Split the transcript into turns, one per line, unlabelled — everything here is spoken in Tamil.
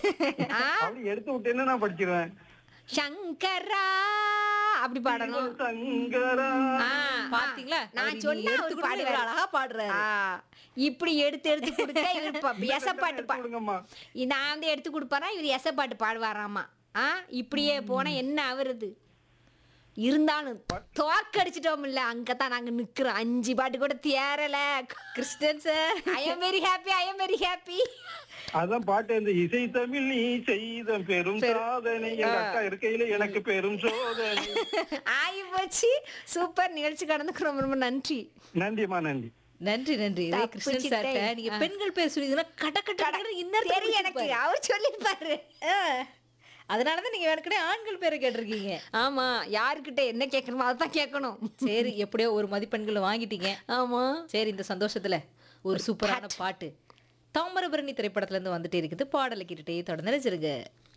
ஆ,
அப்படி எடுத்து விட்டேன்னா நான் படிச்சிருவேன்.
சங்கரா அப்படி பாடணும்.
சங்கரா.
ஆ,
பாத்தீங்களா?
நான்
அவரு
சொன்னா
நீ
அவரு
எடுத்துக்கொண்டு
பாடுவாரு.
இவ்வளவு அழகா பாடுறாரு.
இப்படி எடுத்து எடுத்து கொடுத்தா இவர் எசப்பாட்டு
எடுத்து விடுங்கம்மா.
நான் வந்து எடுத்து கொடுப்பாரா, இவர் எசப்பாட்டு பாடுவாராமா. இப்படியே போனா என்ன ஆகுறது? இருந்தாலும் தோற்கடிச்சிட்டோம்ல, அங்கதான் நாங்க நிக்கிறோம். 5 பாட்டு கூட தேரல.
Christian sir,
I am very happy, I am very happy.
அதான் பாட்டு இந்த இசை தமிழ் நீ செய்த பெரும் சாதனை, எங்க அக்கா இருக்கையில எனக்கு பெரும் சோதனை.
ஆகி போச்சு. சூப்பர். நிகழ்ச்சி கடந்துக்கு ரொம்ப ரொம்ப நன்றி.
நன்றிம்மா, நன்றி.
நன்றி நன்றி. இதே கிறிஸ்டியன்
தப்பிச்சிட்டேன்.
சார்ட்ட நீங்க பெண்கள் பேர் சொல்லிங்கன்னா இன்னும்
சரி, எனக்கு அவர் சொல்லிருப்பாரு.
அதனாலதான் நீங்க வேணுக்கே ஆண்கள் பேரை கேட்டிருக்கீங்க.
ஆமா, யாருக்கிட்ட என்ன கேட்கணுமோ அதான் கேட்கணும்.
சரி, எப்படியோ ஒரு மதிப்பெண்களை வாங்கிட்டீங்க.
ஆமா.
சரி, இந்த சந்தோஷத்துல ஒரு சூப்பரான பாட்டு தாமிரபரணி திரைப்படத்துல இருந்து வந்துட்டே இருக்குது. பாடலை கேட்டுட்டே தொடர்ந்து நினைச்சிருங்க.